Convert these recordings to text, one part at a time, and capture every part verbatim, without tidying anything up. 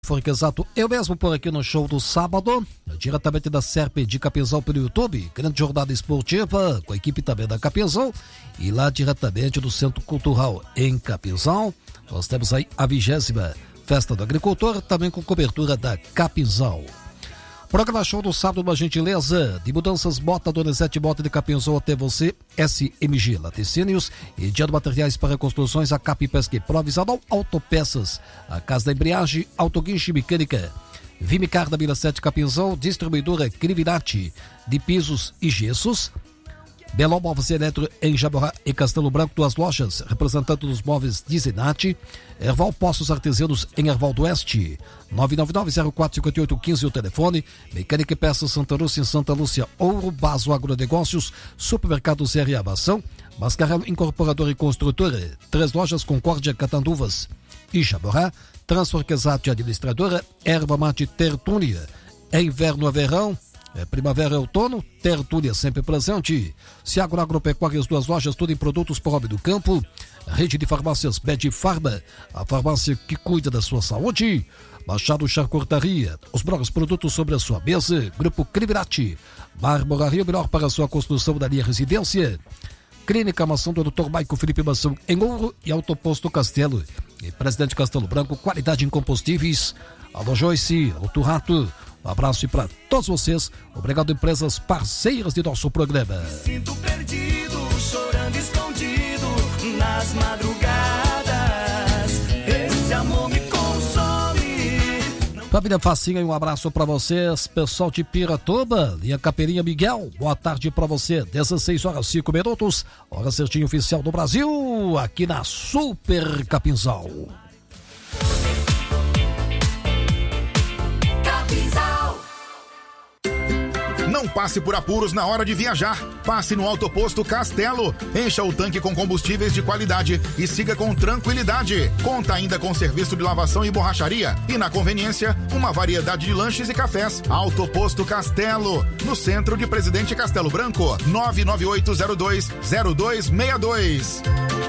Foi exato, eu mesmo por aqui no show do sábado, diretamente da Serpe de Capinzal pelo YouTube, grande jornada esportiva, com a equipe também da Capinzal, e lá diretamente do Centro Cultural em Capinzal, nós temos aí a vigésima Festa do Agricultor, também com cobertura da Capinzal. Programa show do sábado, uma gentileza de mudanças Bota Donizete Bota de Capinzal até você, S M G Laticínios e dia de materiais para construções, a Cap Pesca e Provisão, Autopeças, a Casa da Embreagem, Autoguinche Mecânica, Vimicar da Vila sete Capinzal, distribuidora Crivinati de pisos e gessos, Belão Móveis e Eletro em Jaborá e Castelo Branco, duas lojas, representante dos móveis Dizenati, Erval Poços Artesianos em Erval do Oeste, nove nove nove, zero quatro cinco oito um cinco o telefone, Mecânica e Peças Santa Lúcia em Santa Lúcia, Ouro, Baso Agronegócios, Supermercado Zé Abação, Mascarelo Incorporadora e Construtora, três lojas Concórdia, Catanduvas e Jaborá, Transforquezate Administradora, Erva Mate Tertúlia, é inverno a verão, é primavera e outono, Tertúlia sempre presente. Ciagro Agropecuária, as duas lojas, tudo em produtos para o homem do campo. Rede de farmácias Bed Farma, a farmácia que cuida da sua saúde. Machado Charcutaria, os melhores produtos sobre a sua mesa. Grupo Crivinati, Marmoraria, o melhor para a sua construção da linha residência. Clínica Mação do doutor Maico Felipe Mação em Ouro e Autoposto Castelo. E Presidente Castelo Branco, qualidade em combustíveis. Alô Joyce, alô Turrato. Um abraço para todos vocês. Obrigado, empresas parceiras de nosso programa. Me sinto perdido, chorando escondido nas madrugadas. Esse amor me consome. Família Facinha, um abraço para vocês. Pessoal de Piratuba, linha Caperinha Miguel. Boa tarde para você. dezesseis horas e cinco minutos. Hora certinha oficial do Brasil. Aqui na Super Capinzal. Não passe por apuros na hora de viajar. Passe no Autoposto Castelo. Encha o tanque com combustíveis de qualidade e siga com tranquilidade. Conta ainda com serviço de lavação e borracharia. E na conveniência, uma variedade de lanches e cafés. Autoposto Castelo, no centro de Presidente Castelo Branco. nove nove oito zero dois zero dois seis dois.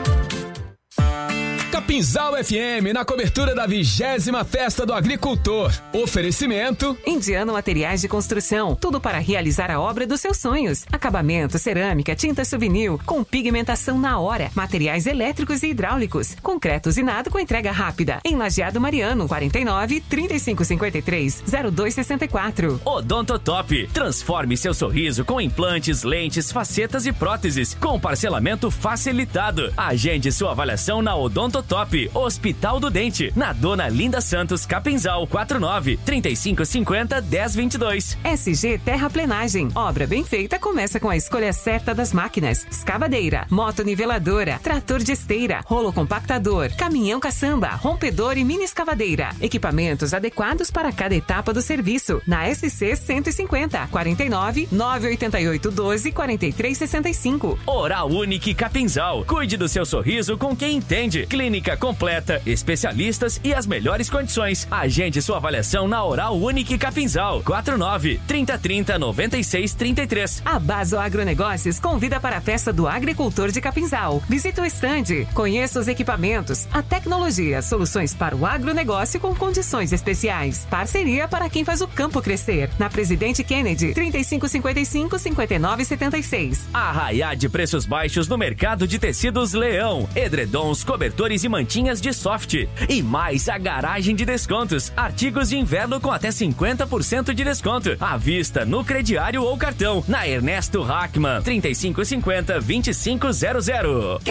Capinzal F M, na cobertura da vigésima Festa do Agricultor. Oferecimento Indiano Materiais de Construção, tudo para realizar a obra dos seus sonhos. Acabamento, cerâmica, tinta souvenir, com pigmentação na hora. Materiais elétricos e hidráulicos. Concreto usinado com entrega rápida. Em Lajeado Mariano, quarenta e nove, trinta e cinco cinquenta e três, zero dois sessenta e quatro. Odontotop, transforme seu sorriso com implantes, lentes, facetas e próteses, com parcelamento facilitado. Agende sua avaliação na Odontotop. Top, Hospital do Dente, na Dona Linda Santos, Capinzal, quarenta e nove, trinta e cinco cinquenta, dez vinte e dois. S G Terraplenagem, obra bem feita começa com a escolha certa das máquinas. Escavadeira, motoniveladora, trator de esteira, rolo compactador, caminhão caçamba, rompedor e mini escavadeira. Equipamentos adequados para cada etapa do serviço. Na S C cento e cinquenta, quarenta e nove, nove oito oito, doze, quarenta e três sessenta e cinco. Oral Unique Capinzal, cuide do seu sorriso com quem entende. Clínica completa, especialistas e as melhores condições. Agende sua avaliação na Oral Unique Capinzal, quarenta e nove, trinta, trinta, noventa e seis, trinta e três. A Baso Agronegócios convida para a Festa do Agricultor de Capinzal. Visite o estande, conheça os equipamentos, a tecnologia, soluções para o agronegócio com condições especiais. Parceria para quem faz o campo crescer. Na Presidente Kennedy, trinta e cinco cinquenta e cinco, cinquenta e nove setenta e seis. Arraiá de preços baixos no mercado de tecidos Leão, edredons, cobertores e mantinhas de soft. E mais a garagem de descontos. Artigos de inverno com até cinquenta por cento de desconto. À vista, no crediário ou cartão. Na Ernesto Hackman, trinta e cinco cinquenta, vinte e cinco zero zero.